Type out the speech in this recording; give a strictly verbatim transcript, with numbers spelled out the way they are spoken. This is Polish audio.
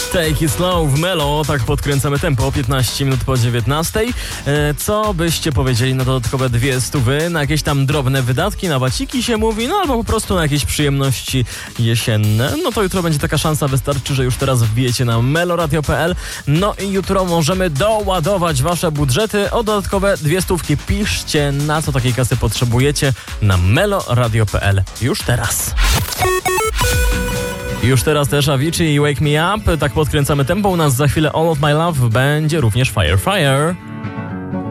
Take it slow w Melo, tak podkręcamy tempo, piętnaście minut po dziewiętnastej. E, co byście powiedzieli na dodatkowe dwie stówy, na jakieś tam drobne wydatki, na baciki się mówi, no albo po prostu na jakieś przyjemności jesienne. No to jutro będzie taka szansa, wystarczy, że już teraz wbijecie na meloradio kropka p l. No i jutro możemy doładować wasze budżety o dodatkowe dwie stówki. Piszcie, na co takiej kasy potrzebujecie na meloradio kropka p l już teraz. Już teraz też Avicii i Wake Me Up. Tak podkręcamy tempo. U nas za chwilę All of My Love będzie również Fire Fire.